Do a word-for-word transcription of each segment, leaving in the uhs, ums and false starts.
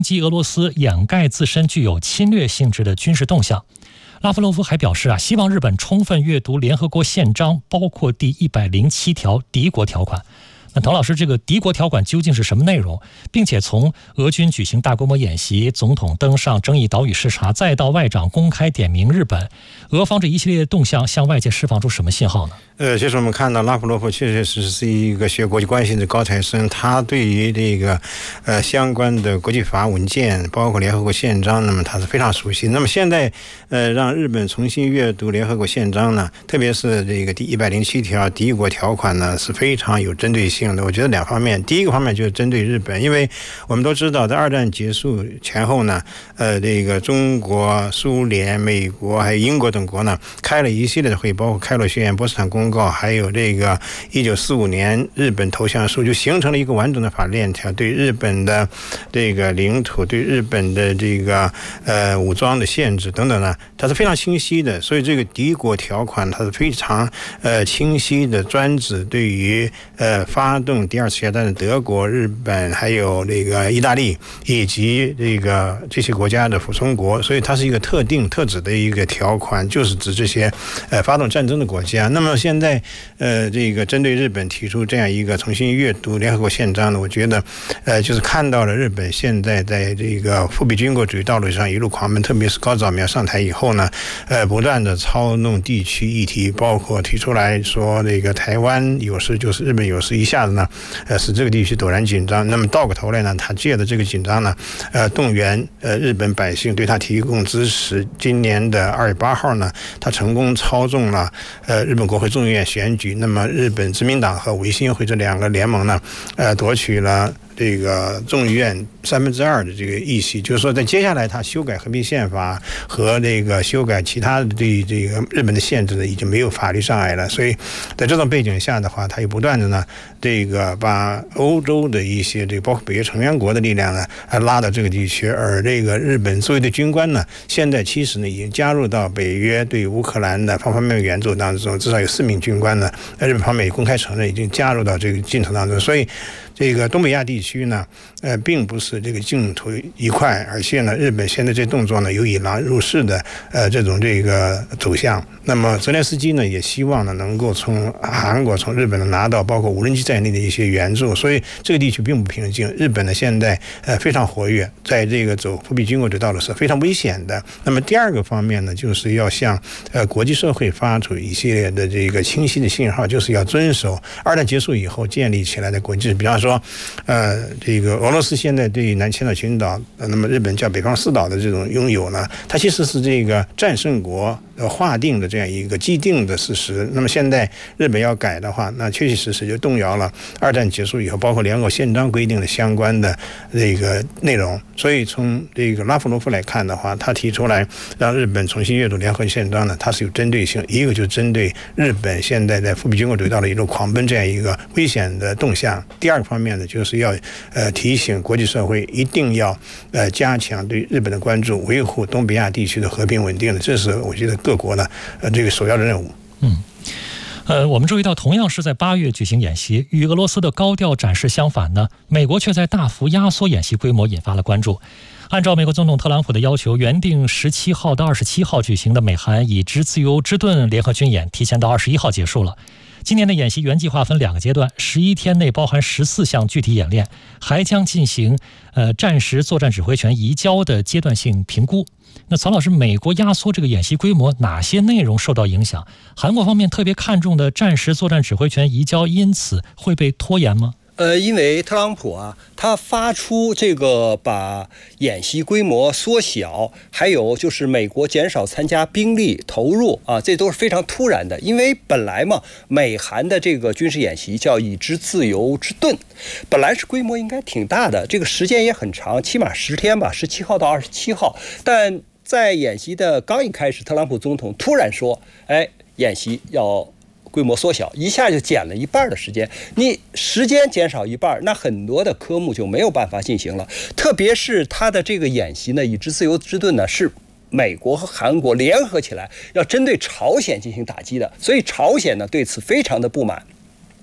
击俄罗斯掩盖自身具有侵略性质的军事动向。拉夫罗夫还表示啊，希望日本充分阅读联合国宪章，包括第一百零七条敌国条款。那滕老师，这个敌国条款究竟是什么内容？并且从俄军举行大规模演习、总统登上争议岛屿视察，再到外长公开点名日本，俄方这一系列动向向外界释放出什么信号呢？ 呃，其实我们看到拉夫罗夫确确实实是一个学国际关系的高材生，他对于这个呃相关的国际法文件，包括联合国宪章，那么他是非常熟悉。那么现在呃让日本重新阅读联合国宪章呢，特别是这个第一百零七条敌国条款呢，是非常有针对性。我觉得两方面，第一个方面就是针对日本，因为我们都知道，在二战结束前后呢，呃，这个中国、苏联、美国还有英国等国呢，开了一系列的会议，包括开罗宣言、波茨坦公告，还有这个一九四五年日本投降书，就形成了一个完整的法链条，对日本的这个领土、对日本的这个呃武装的限制等等呢，它是非常清晰的。所以这个敌国条款，它是非常呃清晰的，专指对于呃发发动第二次世界大战的德国、日本还有这个意大利以及这个这些国家的附属国，所以它是一个特定特指的一个条款，就是指这些呃发动战争的国家。那么现在呃这个针对日本提出这样一个重新阅读联合国宪章呢，我觉得呃就是看到了日本现在在这个复辟军国主义道路上一路狂奔，特别是高早苗上台以后呢，呃不断的操弄地区议题，包括提出来说这个台湾有事就是日本有事，一下子呢，呃，使这个地区陡然紧张。那么倒过头来呢，他借着这个紧张呢，呃，动员呃日本百姓对他提供支持。今年的二月八号呢，他成功操纵了呃日本国会众议院选举。那么日本自民党和维新会这两个联盟呢，呃，夺取了这个众议院三分之二的这个议席，就是说，在接下来他修改和平宪法和这个修改其他的对这个日本的限制呢，已经没有法律障碍了。所以在这种背景下的话，他又不断的呢，这个把欧洲的一些这个包括北约成员国的力量呢，拉到这个地区，而这个日本作为的军官呢，现在其实呢已经加入到北约对乌克兰的方方面面援助当中，至少有四名军官呢，日本方面也公开承认已经加入到这个进程当中，所以。这个东北亚地区呢，呃，并不是这个净土一块，而且呢，日本现在这动作呢，有以狼入室的呃这种这个走向。那么泽连斯基呢，也希望呢，能够从韩国、从日本呢拿到包括无人机在内的一些援助。所以这个地区并不平静。日本呢，现在呃非常活跃，在这个走复辟军国主义道路是非常危险的。那么第二个方面呢，就是要向呃国际社会发出一系列的这个清晰的信号，就是要遵守二战结束以后建立起来的国际，比方说。呃，这个俄罗斯现在对南千岛群岛，呃、那么日本叫北方四岛的这种拥有呢，它其实是这个战胜国呃划定的这样一个既定的事实。那么现在日本要改的话，那确确实实就动摇了二战结束以后，包括联合国宪章规定的相关的这个内容。所以从这个拉夫罗夫来看的话，他提出来让日本重新阅读联合国宪章呢，它是有针对性。一个就是针对日本现在在复辟军国主义道路一路狂奔这样一个危险的动向。第二个方面呢，就是要呃提醒国际社会一定要呃加强对日本的关注，维护东北亚地区的和平稳定的，这是我觉得各国呢呃这个首要的任务。 嗯。呃，我们注意到，同样是在八月举行演习，与俄罗斯的高调展示相反呢，美国却在大幅压缩演习规模，引发了关注。按照美国总统特朗普的要求，原定十七号到二十七号举行的美韩以之自由之盾联合军演，提前到二十一号结束了。今年的演习原计划分两个阶段，十一天内包含十四项具体演练，还将进行呃战时作战指挥权移交的阶段性评估。那曹老师，美国压缩这个演习规模，哪些内容受到影响？韩国方面特别看重的战时作战指挥权移交，因此会被拖延吗？ 呃，因为特朗普啊，他发出这个把演习规模缩小，还有就是美国减少参加兵力投入啊，这都是非常突然的。因为本来嘛，美韩的这个军事演习叫以之自由之盾，本来是规模应该挺大的，这个时间也很长，起码十天吧，十七号到二十七号。但在演习的刚一开始，特朗普总统突然说，哎，演习要规模缩小，一下就减了一半的时间。你时间减少一半，那很多的科目就没有办法进行了。特别是他的这个演习呢，以之自由之盾呢，是美国和韩国联合起来要针对朝鲜进行打击的，所以朝鲜呢对此非常的不满。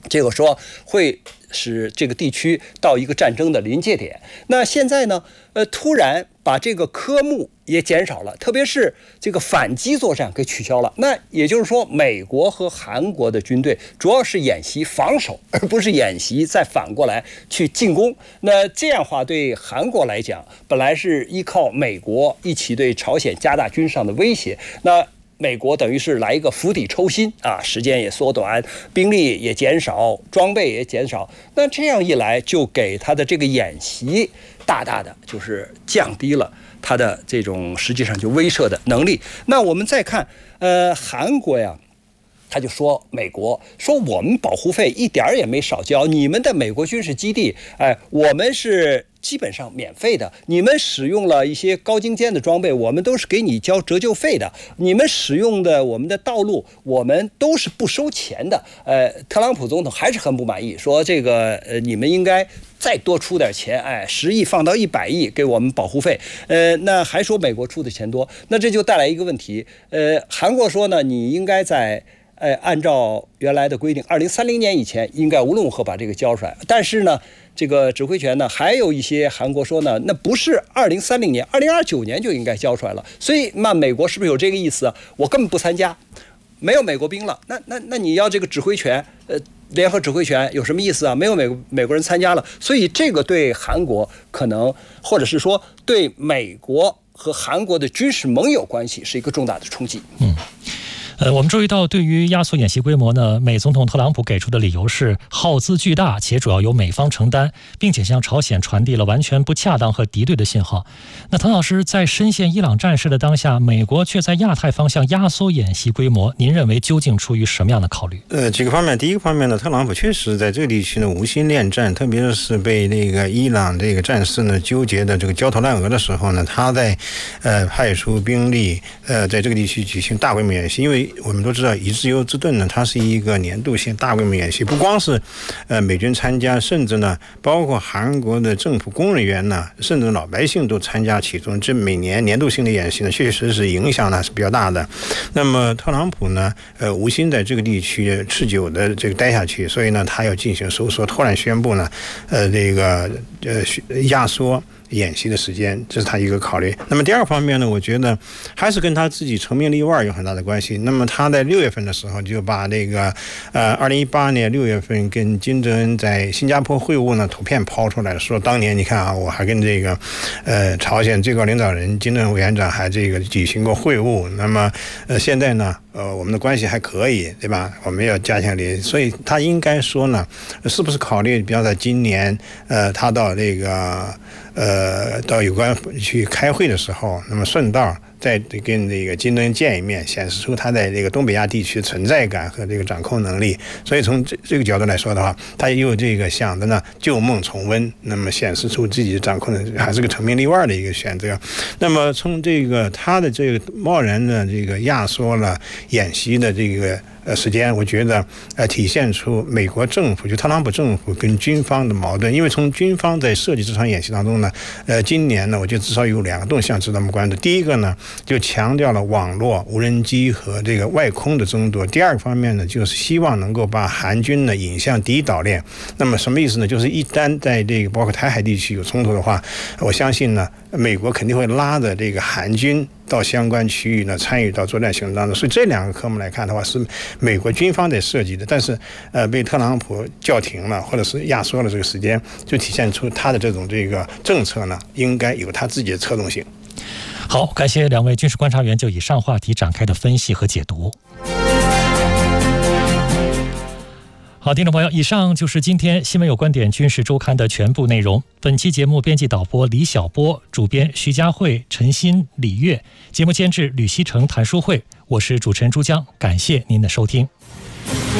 这个说会使这个地区到一个战争的临界点。那现在呢，呃，突然把这个科目也减少了，特别是这个反击作战给取消了。那也就是说，美国和韩国的军队主要是演习防守，而不是演习再反过来去进攻。那这样的话，对韩国来讲，本来是依靠美国一起对朝鲜加大军事上的威胁，那美国等于是来一个釜底抽薪啊，时间也缩短，兵力也减少，装备也减少。那这样一来，就给他的这个演习大大的就是降低了他的这种实际上就威慑的能力。那我们再看，呃，韩国呀。他就说美国说我们保护费一点也没少交，你们的美国军事基地，哎，我们是基本上免费的。你们使用了一些高精尖的装备，我们都是给你交折旧费的。你们使用的我们的道路，我们都是不收钱的。呃，特朗普总统还是很不满意，说这个呃你们应该再多出点钱，哎，十亿放到一百亿给我们保护费。呃，那还说美国出的钱多，那这就带来一个问题。呃，韩国说呢，你应该在。呃，按照原来的规定，二零三零年以前应该无论如何把这个交出来。但是呢，这个指挥权呢，还有一些韩国说呢，那不是二零三零年，二零二九年就应该交出来了。所以，那美国是不是有这个意思啊？我根本不参加，没有美国兵了，那那那你要这个指挥权，呃，联合指挥权有什么意思啊？没有美国美国人参加了，所以这个对韩国可能，或者是说对美国和韩国的军事盟友关系是一个重大的冲击。 嗯。呃，我们注意到，对于压缩演习规模呢，美总统特朗普给出的理由是耗资巨大，且主要由美方承担，并且向朝鲜传递了完全不恰当和敌对的信号。那滕老师，在深陷伊朗战事的当下，美国却在亚太方向压缩演习规模，您认为究竟出于什么样的考虑？ 呃，几个方面。第一个方面呢，特朗普确实在这个地区呢无心恋战，特别是被那个伊朗这个战事呢纠结的这个焦头烂额的时候呢，他在呃派出兵力呃在这个地区举行大规模演习，因为我们都知道以自由之盾呢，它是一个年度性大规模演习，不光是呃美军参加，甚至呢包括韩国的政府工人员呢，甚至老百姓都参加其中。这每年年度性的演习呢，确实是影响呢是比较大的。那么特朗普呢，呃无心在这个地区持久的这个待下去，所以呢他要进行收缩，突然宣布呢，呃这个呃压缩演习的时间，这是他一个考虑。那么第二方面呢，我觉得还是跟他自己成名立万有很大的关系。那么他在六月份的时候就把这个呃二零一八年六月份跟金正恩在新加坡会晤呢图片抛出来了，说当年你看啊，我还跟这个呃朝鲜最高领导人金正恩委员长还这个举行过会晤。那么呃现在呢呃我们的关系还可以，对吧？我们要加强联系，所以他应该说呢，是不是考虑比方在今年呃他到这个呃，到有关去开会的时候，那么顺道再跟这个金正恩见一面，显示出他在这个东北亚地区存在感和这个掌控能力。所以从这这个角度来说的话，他也有这个想的呢旧梦重温，那么显示出自己的掌控能力，还是个成名立万的一个选择。那么从这个他的这个贸然的这个压缩了演习的这个呃时间，我觉得呃体现出美国政府就特朗普政府跟军方的矛盾。因为从军方在设计这场演习当中呢，呃今年呢我觉得至少有两个动向值得我们关注。第一个呢就强调了网络、无人机和这个外空的争夺。第二个方面呢，就是希望能够把韩军呢引向第一岛链。那么什么意思呢？就是一旦在这个包括台海地区有冲突的话，我相信呢，美国肯定会拉着这个韩军到相关区域呢参与到作战行动当中。所以这两个科目来看的话，是美国军方在设计的，但是呃被特朗普叫停了，或者是压缩了这个时间，就体现出他的这种这个政策呢，应该有他自己的侧重性。 好，感谢两位军事观察员就以上话题展开的分析和解读。好，听众朋友，以上就是今天新闻有观点军事周刊的全部内容。本期节目编辑导播李晓波，主编徐佳慧、陈鑫、李月，节目监制吕希成、谭淑慧，我是主持人朱江，感谢您的收听。